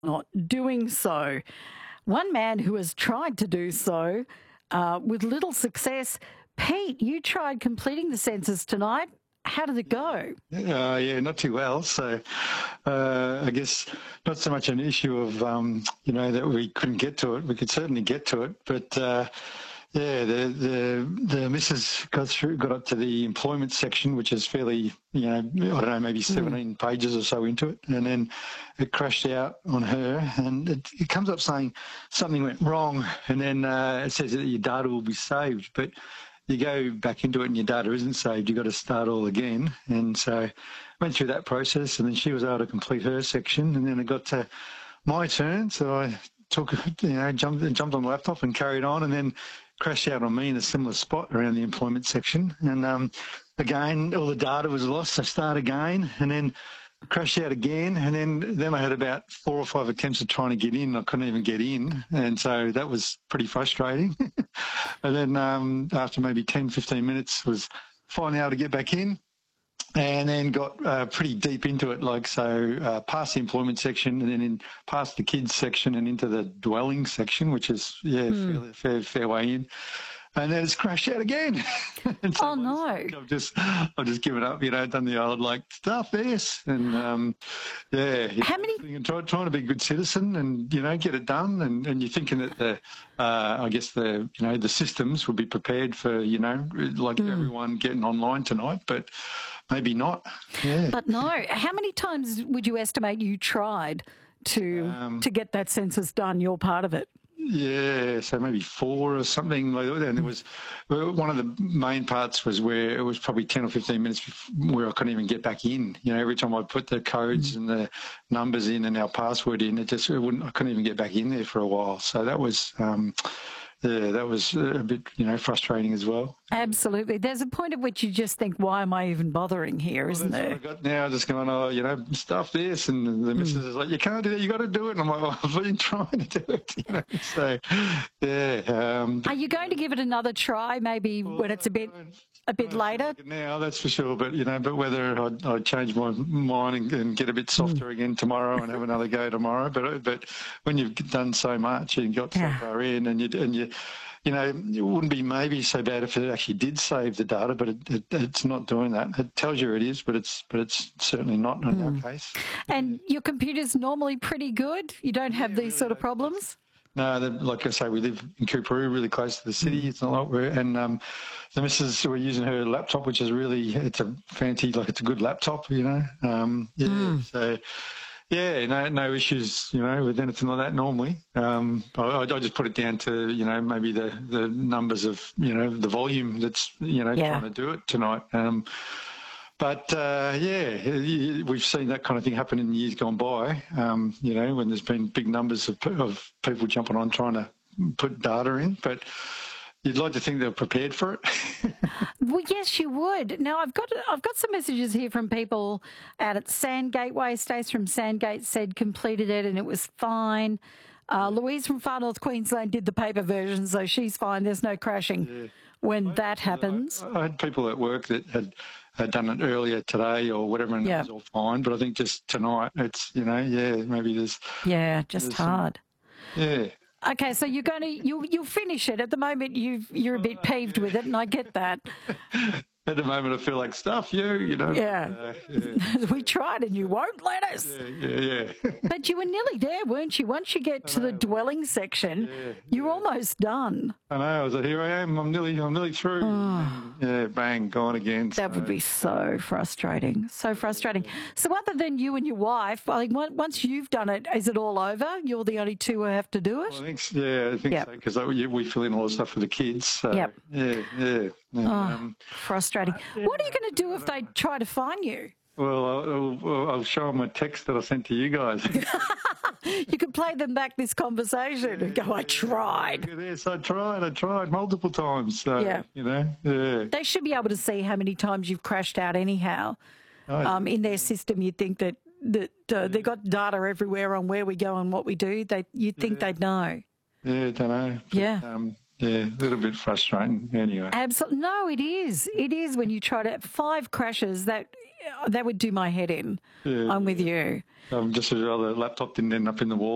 not doing so. One man who has tried to do so with little success. Pete, you tried completing the census tonight. How did it go? Yeah, not too well. So I guess not so much an issue of, that we couldn't get to it. We could certainly get to it. But, the missus got up to the employment section, which is fairly, I don't know, maybe 17 pages or so into it. And then it crashed out on her. And it comes up saying something went wrong. And then it says that your data will be saved. But you go back into it and your data isn't saved, you've got to start all again. And so I went through that process, and then she was able to complete her section, and then it got to my turn. So I jumped on the laptop and carried on, and then crashed out on me in a similar spot around the employment section. And again, all the data was lost. I started again, and then crashed out again, and then I had about 4 or 5 attempts at trying to get in. I couldn't even get in, and so that was pretty frustrating. And then after maybe 10, 15 minutes was finally able to get back in, and then got pretty deep into it, past the employment section, and then past the kids section and into the dwelling section, which is fair way in. And then it's crashed out again. And so no! I've just given up. Done the old stuff this, and How many? Trying to be a good citizen, and get it done. And you're thinking that the systems will be prepared for everyone getting online tonight, but maybe not. Yeah. But no. How many times would you estimate you tried to get that census done? You're part of it. Yeah, so maybe 4 or something like that. And it was one of the main parts was where it was probably 10 or 15 minutes where I couldn't even get back in. Every time I put the codes and the numbers in and our password in, I couldn't even get back in there for a while. So that was a bit frustrating as well. Absolutely. There's a point at which you just think, why am I even bothering here, isn't there? What I got now, just going, stuff this, and the missus is like, you can't do that, you got to do it. And I'm like, well, I've been trying to do it. So, yeah. Are you going to give it another try, maybe when it's a bit later? Now, that's for sure. But but whether I'd change my mind and get a bit softer again tomorrow and have another go tomorrow. But when you've done so much and got so far in, and you it wouldn't be maybe so bad if it actually did save the data, but it's not doing that. It tells you it is, but it's certainly not in our case. And your computer's normally pretty good? You don't have these sort of problems? No, like I say, we live in Coorparoo, really close to the city. It's not like the missus, we're using her laptop, which is it's a fancy, it's a good laptop, So, yeah, no issues, with anything like that normally. I just put it down to, maybe the numbers of, the volume that's, trying to do it tonight. But we've seen that kind of thing happen in years gone by, when there's been big numbers of people jumping on trying to put data in. But you'd like to think they're prepared for it. Well, yes, you would. Now, I've got some messages here from people out at Sandgate Way. Stace from Sandgate said completed it and it was fine. Louise from Far North Queensland did the paper version, so she's fine. There's no crashing when that happens. I had people at work that had done it earlier today or whatever, and it was all fine. But I think just tonight, it's maybe there's just hard. Yeah. Okay, so you'll finish it. At the moment, you're a bit peeved with it, and I get that. At the moment, I feel like stuff you. Yeah. We tried, and you won't let us. Yeah. But you were nearly there, weren't you? Once you get to the dwelling section, you're almost done. I know. I was like, here I am. I'm nearly through. Bang, gone again. That would be so frustrating. So frustrating. So other than you and your wife, I think once you've done it, is it all over? You're the only two who have to do it? Well, I think so, because we fill in all the stuff for the kids. So, yeah. Frustrating. What are you going to do if they try to find you? Well, I'll show them a text that I sent to you guys. You can play them back this conversation and go, I tried. Yes, I tried multiple times. So, They should be able to see how many times you've crashed out anyhow. In their system, you'd think that they've got data everywhere on where we go and what we do. You'd think they'd know. Yeah, I don't know. But, a little bit frustrating anyway. Absolutely. No, it is. It is when you try to 5 crashes, that would do my head in. I'm with you. Just the laptop didn't end up in the wall.